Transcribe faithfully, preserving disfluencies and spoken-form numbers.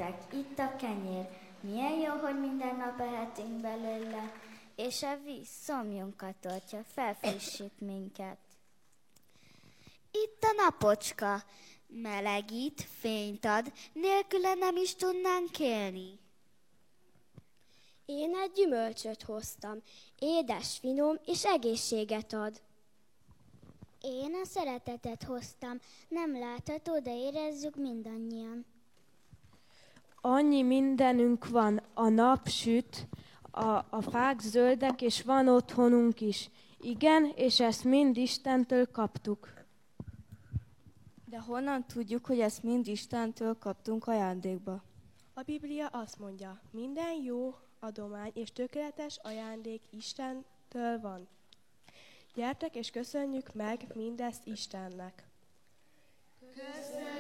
Nézzétek, itt a kenyér. Milyen jó, hogy minden nap ehetünk belőle. És a víz szomjunkat toltja, felfrissít minket. Itt a napocska. Melegít, fényt ad, nélküle nem is tudnánk élni. Én egy gyümölcsöt hoztam, édes, finom és egészséget ad. Én a szeretetet hoztam, nem látható, de érezzük mindannyian. Annyi mindenünk van, a nap süt, a, a fák zöldek, és van otthonunk is. Igen, és ezt mind Istentől kaptuk. De honnan tudjuk, hogy ezt mind Istentől kaptunk ajándékba? A Biblia azt mondja, minden jó adomány és tökéletes ajándék Istentől van. Gyertek és köszönjük meg mindezt Istennek. Köszönjük!